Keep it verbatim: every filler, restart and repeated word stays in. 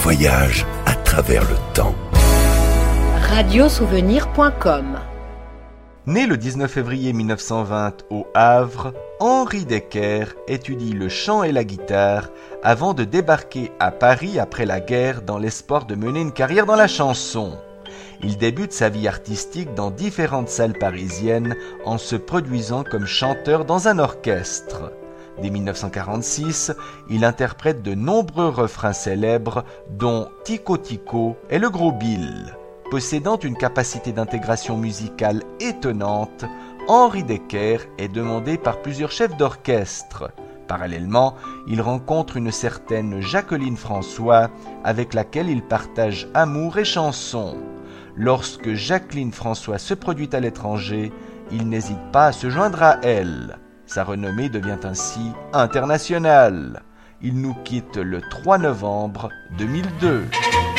voyage à travers le temps. radio souvenir point com. Né le dix-neuf février mille neuf cent vingt au Havre, Henri Decker étudie le chant et la guitare avant de débarquer à Paris après la guerre dans l'espoir de mener une carrière dans la chanson. Il débute sa vie artistique dans différentes salles parisiennes en se produisant comme chanteur dans un orchestre. Dès mille neuf cent quarante-six, il interprète de nombreux refrains célèbres dont Tico Tico et Le Gros Bill. Possédant une capacité d'intégration musicale étonnante, Henri Decker est demandé par plusieurs chefs d'orchestre. Parallèlement, il rencontre une certaine Jacqueline François avec laquelle il partage amour et chansons. Lorsque Jacqueline François se produit à l'étranger, il n'hésite pas à se joindre à elle. Sa renommée devient ainsi internationale. Il nous quitte le trois novembre deux mille deux.